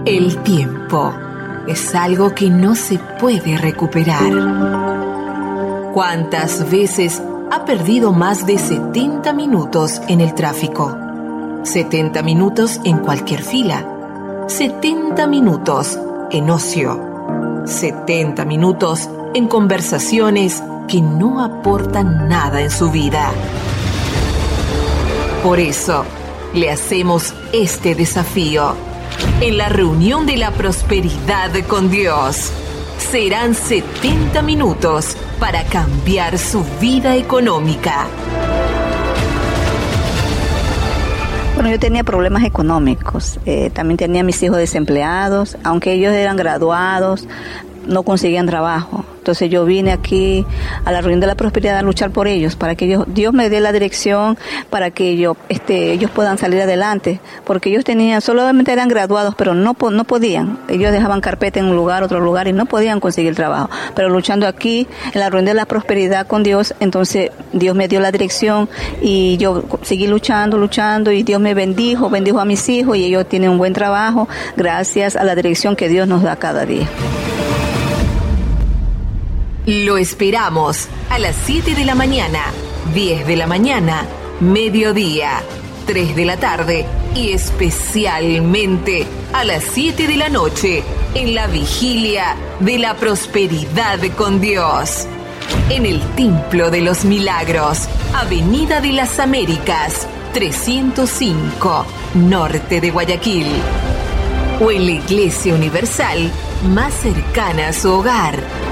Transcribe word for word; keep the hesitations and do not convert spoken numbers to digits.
El tiempo es algo que no se puede recuperar. ¿Cuántas veces ha perdido más de setenta minutos en el tráfico? setenta minutos en cualquier fila. setenta minutos en ocio. setenta minutos en conversaciones que no aportan nada en su vida. Por eso, le hacemos este desafío. En la reunión de la prosperidad con Dios, serán setenta minutos para cambiar su vida económica. Bueno, yo tenía problemas económicos, eh, también tenía mis hijos desempleados, aunque ellos eran graduados, no conseguían trabajo. Entonces yo vine aquí a la reunión de la prosperidad a luchar por ellos, para que ellos, Dios me dé la dirección para que ellos, este, ellos puedan salir adelante, porque ellos tenían, solamente eran graduados, pero no, no podían. Ellos dejaban carpeta en un lugar, otro lugar y no podían conseguir trabajo. Pero luchando aquí en la reunión de la prosperidad con Dios, entonces Dios me dio la dirección y yo seguí luchando, luchando y Dios me bendijo, bendijo a mis hijos y ellos tienen un buen trabajo gracias a la dirección que Dios nos da cada día. Lo esperamos a las siete de la mañana, diez de la mañana, mediodía, tres de la tarde y especialmente a las siete de la noche en la vigilia de la prosperidad con Dios. En el Templo de los Milagros, Avenida de las Américas, trescientos cinco, norte de Guayaquil. O en la Iglesia Universal más cercana a su hogar.